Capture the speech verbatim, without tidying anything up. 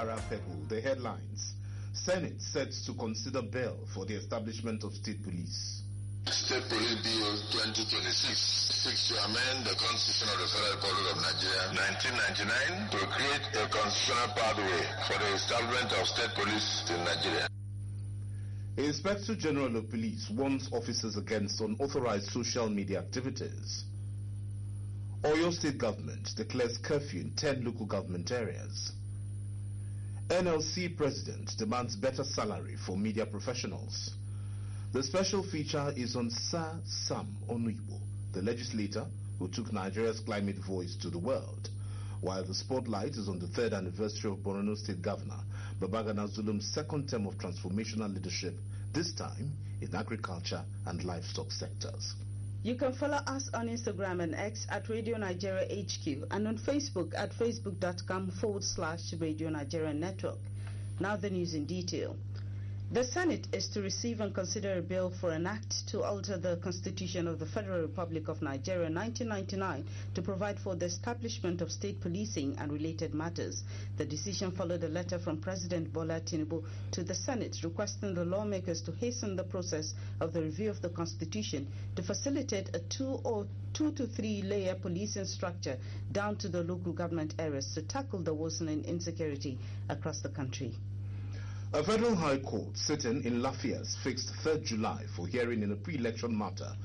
Kwara People. The headlines: Senate sets to consider bill for the establishment of state police. State Police Bill twenty twenty-six seeks to amend the Constitution of the Federal Republic of Nigeria nineteen ninety-nine to create a constitutional pathway for the establishment of state police in Nigeria. Inspector General of Police warns officers against unauthorized social media activities. Oyo State Government declares curfew in ten local government areas. N L C President demands better salary for media professionals. The special feature is on Sir Sam Onuigbo, the legislator who took Nigeria's climate voice to the world, while the spotlight is on the third anniversary of Borno State Governor Babagana Zulum's second term of transformational leadership, this time in agriculture and livestock sectors. You can follow us on Instagram and X at Radio Nigeria H Q and on Facebook at facebook.com forward slash Radio Nigeria Network. Now the news in detail. The Senate is to receive and consider a bill for an act to alter the Constitution of the Federal Republic of Nigeria nineteen ninety-nine to provide for the establishment of state policing and related matters. The decision followed a letter from President Bola Tinubu to the Senate requesting the lawmakers to hasten the process of the review of the Constitution to facilitate a two or two to three layer policing structure down to the local government areas to tackle the worsening insecurity across the country. A federal high court sitting in Lafayette fixed third of July for hearing in a pre-election matter